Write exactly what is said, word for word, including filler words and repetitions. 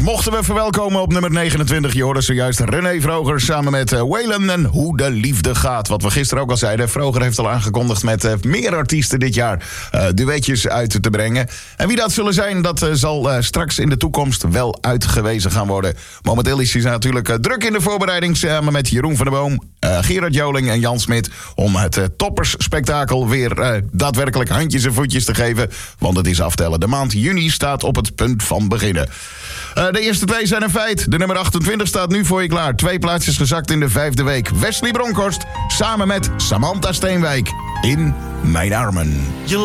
mochten we verwelkomen op nummer negenentwintig. Je hoorde zojuist René Vroger samen met uh, Waylon en Hoe de Liefde Gaat. Wat we gisteren ook al zeiden, Vroger heeft al aangekondigd met uh, meer artiesten dit jaar uh, duetjes uit te brengen. En wie dat zullen zijn, dat uh, zal uh, straks in de toekomst wel uitgewezen gaan worden. Momenteel is hij natuurlijk uh, druk in de voorbereiding samen met Jeroen van der Boom, uh, Gerard Joling en Jan Smit om het uh, toppersspektakel weer uh, daadwerkelijk handjes en voetjes te geven. Want het is aftellen. De maand juni staat op het punt van beginnen. Uh, de eerste twee zijn een feit. De nummer achtentwintig staat nu voor je klaar. Twee plaatsjes gezakt in de vijfde week. Wesley Bronkhorst samen met Samantha Steenwijk in Mijn Armen.